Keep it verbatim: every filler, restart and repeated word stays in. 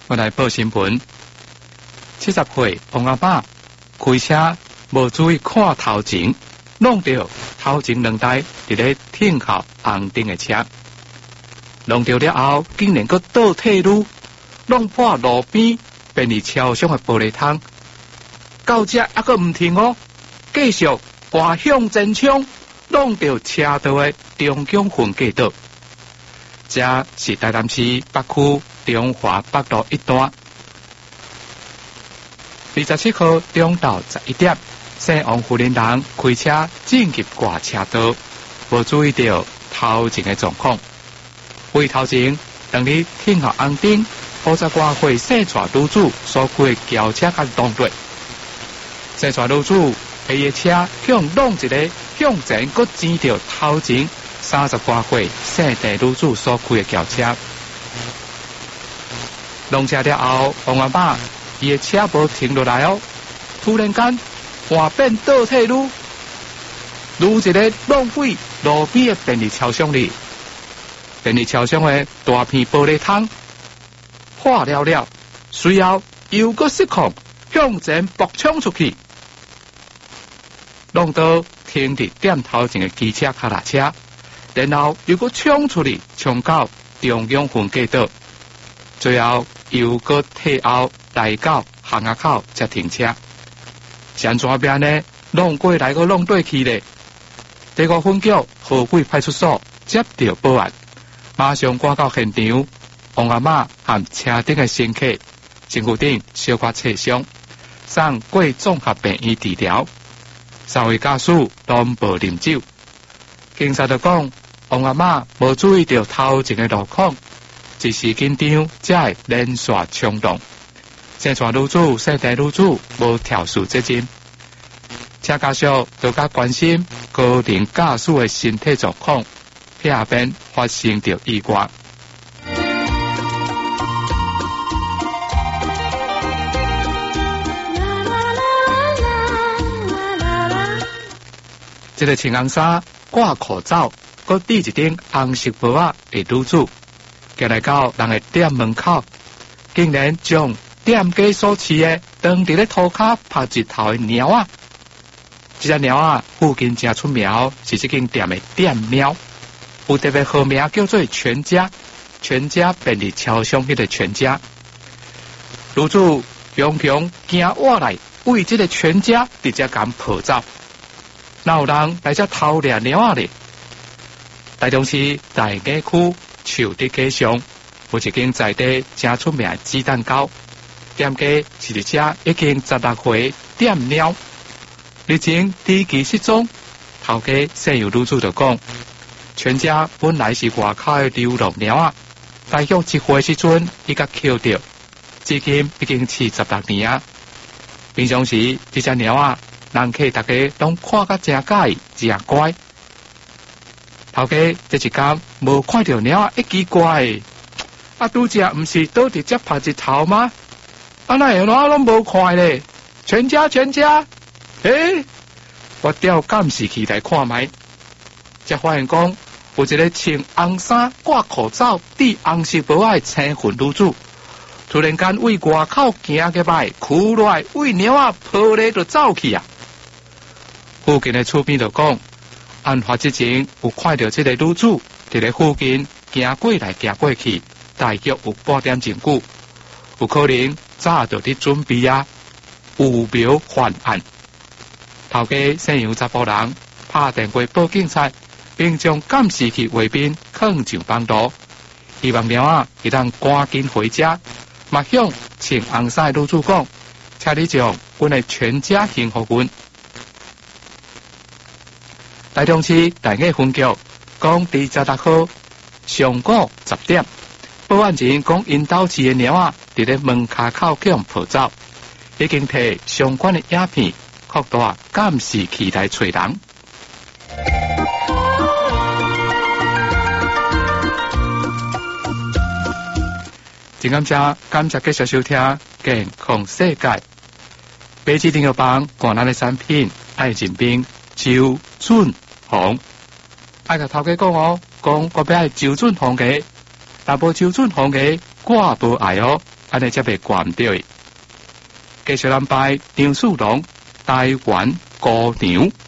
我来报新闻。七十岁王阿爸开车无注意看头前，弄到头前两台伫咧停靠红灯的车，弄到了后，竟然阁倒退路，弄破路边便利超商的玻璃窗。到这还阁唔停哦，继续滑向前冲，弄到车道的中江分界道。这是台南市北区中华北路一段。二十七号中昼十一点，姓王夫人人开车进入挂车道，无注意到头前的状况。为头前当你停靠红灯，负责挂会洗车女主所开的轿车甲动队，洗车女主伊的车向弄一个向前，佮挤到头前三十多岁洗地女主所开的轿车。弄车了后，王阿爸伊的车无停落来哦，突然间换变倒退路，如一个浪费路边的便利超商里。便利超商的大片玻璃窗破了了，随后又个失控向前搏冲出去，弄到停伫点头前的机车脚踏车，然后又个冲出去，冲到中央分界道，最后又个退后来到巷仔口才停车。现怎变呢？弄过来个弄对去咧。第五分局河北派出所接到报案，马上赶到现场。王阿妈和车顶的乘客身躯顶小可刺伤，送过综合病院治疗。三位家属都无啉酒。警察就讲，王阿妈无注意到头前的路况，一时紧张才会连续冲动。洗车女主、洗地女主无跳树责任，车家属就较关心高龄驾驶的身体状况，避免发生着意外。这个穿红衫、挂口罩、佮戴一顶红色帽仔的女主，行来到人的店门口，竟然将店家所饲的当伫咧涂骹拍一头的猫仔。这只猫仔附近真出名，是这间店的店猫，有特别号名叫做全家，全家便利超商迄个全家。女主雄雄行活来，为这个全家直接咁抱走。哪有人来这偷掠猫仔咧？台中市大雅区树德街上有一间在地真出名的鸡蛋糕，店家是一只已经十六岁店猫，日前低期失踪。头家姓尤女主就讲，全家本来是外口的流浪猫仔，大约一岁时阵伊甲捡到，至今已经饲十六年啊。平常时这只猫仔，人客大家拢看甲真介意、真乖。头家这一天无看到猫仔，一奇怪，啊，拄只毋是倒直接拍一头吗？啊，那会哪拢无看咧？全家全家，诶、欸，我调监视器来看卖，才发现讲有一个穿红衫、挂口罩、戴红色帽仔的青裙女主，突然间为外口行个来，哭落来为猫仔抱咧就走去啊！附近的厝边就讲，案发之前有看到这个女主伫咧附近行过来行过去，大约有半点钟久，有可能早就伫准备啊，有苗犯案。头家姓杨查甫人拍电话报警察，并将监视器画面放上网络，希望猫仔会当赶紧回家。嘛向穿红衫的女主讲，请你将阮的全家幸福阮。台中市大雅分局讲，伫十六号上午十点，报案人讲因兜饲的猫仔伫咧门卡口向抱走，已经摕相关的影片扩大监视器来找人。真感谢，感谢继续收听健康世界。北市订药房广南的产品，爱进兵周准红，爱甲头家讲哦，讲我要爱周准红嘅，若无周准红嘅，我无爱哦。 安尼才袂关掉的。继续安排张树龙台湾歌娘。